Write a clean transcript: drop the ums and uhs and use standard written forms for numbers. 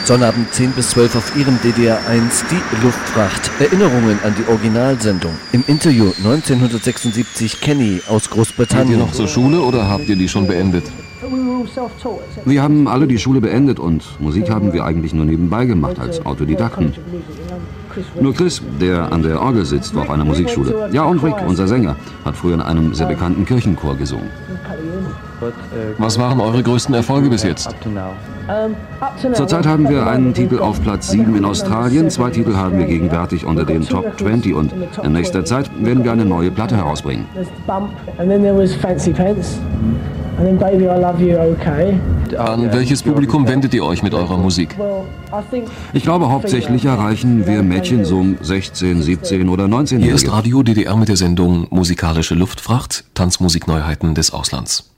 Sonnabend 10 bis 12 auf Ihrem DDR1 die Luftfracht. Erinnerungen an die Originalsendung. Im Interview 1976 Kenny aus Großbritannien. Habt ihr noch zur Schule oder habt ihr die schon beendet? Wir haben alle die Schule beendet und Musik haben wir eigentlich nur nebenbei gemacht als Autodidakten. Nur Chris, der an der Orgel sitzt, war auf einer Musikschule. Ja, und Rick, unser Sänger, hat früher in einem sehr bekannten Kirchenchor gesungen. Was waren eure größten Erfolge bis jetzt? Zurzeit haben wir einen Titel auf Platz 7 in Australien, 2 Titel haben wir gegenwärtig unter den Top 20 und in nächster Zeit werden wir eine neue Platte herausbringen. An welches Publikum wendet ihr euch mit eurer Musik? Ich glaube, hauptsächlich erreichen wir Mädchen so 16, 17 oder 19 Jahre. Hier ist Radio DDR mit der Sendung Musikalische Luftfracht, Tanzmusikneuheiten des Auslands.